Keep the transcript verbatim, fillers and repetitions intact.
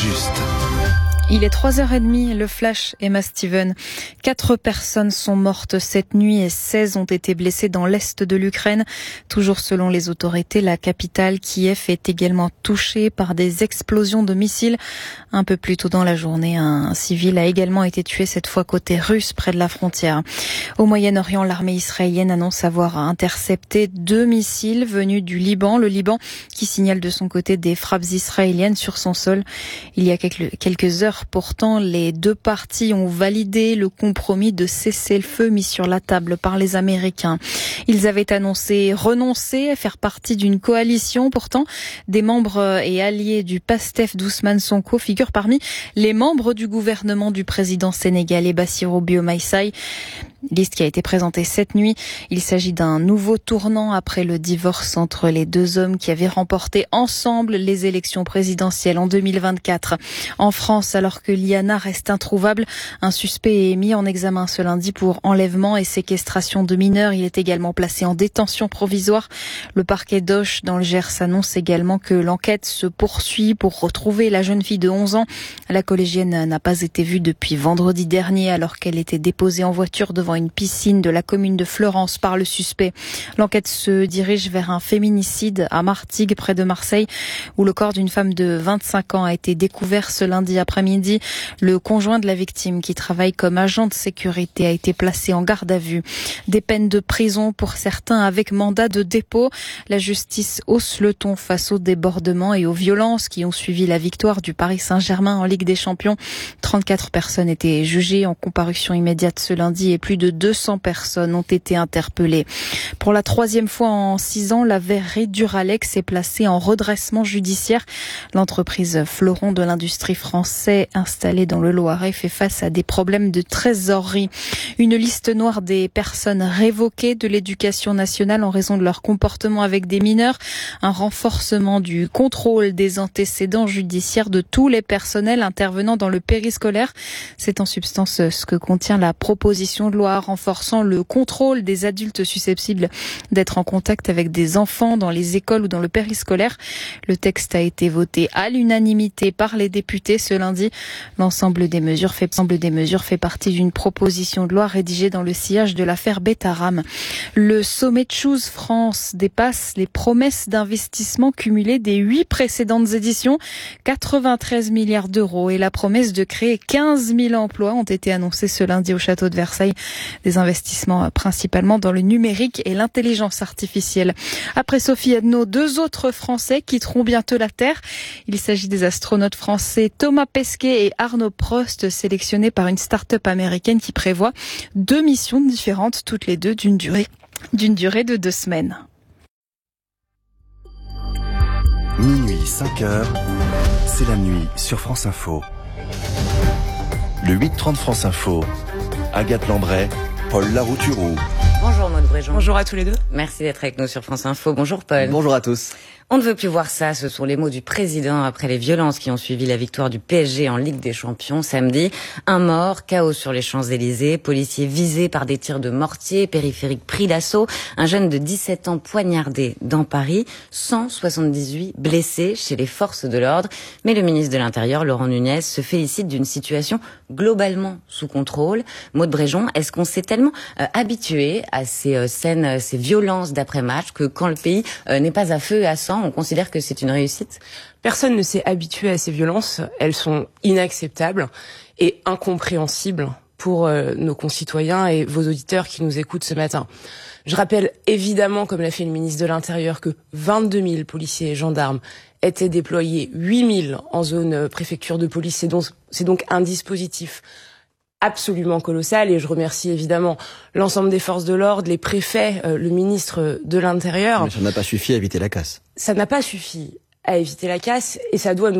juste. Il est trois heures trente, le flash, Emma Steven. Quatre personnes sont mortes cette nuit et seize ont été blessées dans l'est de l'Ukraine. Toujours selon les autorités, la capitale Kiev est également touchée par des explosions de missiles. Un peu plus tôt dans la journée, un civil a également été tué, cette fois côté russe, près de la frontière. Au Moyen-Orient, l'armée israélienne annonce avoir intercepté deux missiles venus du Liban. Le Liban qui signale de son côté des frappes israéliennes sur son sol. Il y a quelques, quelques heures, pourtant, les deux parties ont validé le compromis de cessez-le-feu mis sur la table par les Américains. Ils avaient annoncé renoncer à faire partie d'une coalition. Pourtant, des membres et alliés du PASTEF d'Ousmane Sonko figurent parmi les membres du gouvernement du président sénégalais Bassirou Diomaye Faye. Liste qui a été présentée cette nuit. Il s'agit d'un nouveau tournant après le divorce entre les deux hommes qui avaient remporté ensemble les élections présidentielles en deux mille vingt-quatre. En France, alors que l'I A N A reste introuvable, un suspect est mis en examen ce lundi pour enlèvement et séquestration de mineurs. Il est également placé en détention provisoire. Le parquet d'Auch dans le Gers annonce également que l'enquête se poursuit pour retrouver la jeune fille de onze ans. La collégienne n'a pas été vue depuis vendredi dernier alors qu'elle était déposée en voiture devant une piscine de la commune de Fleurance par le suspect. L'enquête se dirige vers un féminicide à Martigues, près de Marseille, où le corps d'une femme de vingt-cinq ans a été découvert ce lundi après-midi. Le conjoint de la victime, qui travaille comme agent de sécurité, a été placé en garde à vue. Des peines de prison pour certains avec mandat de dépôt. La justice hausse le ton face aux débordements et aux violences qui ont suivi la victoire du Paris Saint-Germain en Ligue des Champions. trente-quatre personnes étaient jugées en comparution immédiate ce lundi et plus de deux cents personnes ont été interpellées. Pour la troisième fois en six ans, la verrerie Duralex est placée en redressement judiciaire. L'entreprise fleuron de l'industrie française installée dans le Loiret fait face à des problèmes de trésorerie. Une liste noire des personnes révoquées de l'éducation nationale en raison de leur comportement avec des mineurs. Un renforcement du contrôle des antécédents judiciaires de tous les personnels intervenant dans le périscolaire. C'est en substance ce que contient la proposition de loi renforçant le contrôle des adultes susceptibles d'être en contact avec des enfants dans les écoles ou dans le périscolaire. Le texte a été voté à l'unanimité par les députés ce lundi. L'ensemble des mesures fait, l'ensemble des mesures fait partie d'une proposition de loi rédigée dans le sillage de l'affaire Betaram. Le sommet de Choose France dépasse les promesses d'investissement cumulées des huit précédentes éditions. quatre-vingt-treize milliards d'euros et la promesse de créer quinze mille emplois ont été annoncés ce lundi au château de Versailles. Des investissements principalement dans le numérique et l'intelligence artificielle. Après Sophie Adno, deux autres Français quitteront bientôt la Terre. Il s'agit des astronautes français Thomas Pesquet et Arnaud Prost, sélectionnés par une start-up américaine qui prévoit deux missions différentes, toutes les deux d'une durée, d'une durée de deux semaines. Minuit, cinq heures, c'est la nuit sur France Info. Le huit trente France Info, Agathe Lambray, Paul Larouturou. Bonjour Maud Bréjon. Bonjour à tous les deux. Merci d'être avec nous sur France Info. Bonjour Paul. Bonjour à tous. On ne veut plus voir ça, ce sont les mots du président après les violences qui ont suivi la victoire du P S G en Ligue des Champions samedi. Un mort, chaos sur les Champs-Élysées, policiers visés par des tirs de mortier, périphérique pris d'assaut, un jeune de dix-sept ans poignardé dans Paris, cent soixante-dix-huit blessés chez les forces de l'ordre. Mais le ministre de l'Intérieur, Laurent Nunez, se félicite d'une situation globalement sous contrôle. Maud Bréjon, est-ce qu'on s'est tellement euh, habitué à ces euh, scènes, ces violences d'après-match que quand le pays euh, n'est pas à feu et à sang, on considère que c'est une réussite? Personne ne s'est habitué à ces violences. Elles sont inacceptables et incompréhensibles pour euh, nos concitoyens et vos auditeurs qui nous écoutent ce matin. Je rappelle évidemment, comme l'a fait le ministre de l'Intérieur, que vingt-deux mille policiers et gendarmes étaient déployés, huit mille en zone préfecture de police. C'est donc, c'est donc un dispositif absolument colossal et je remercie évidemment l'ensemble des forces de l'ordre, les préfets, euh, le ministre de l'Intérieur. Mais ça n'a pas suffi à éviter la casse. Ça n'a pas suffi à éviter la casse et ça doit nous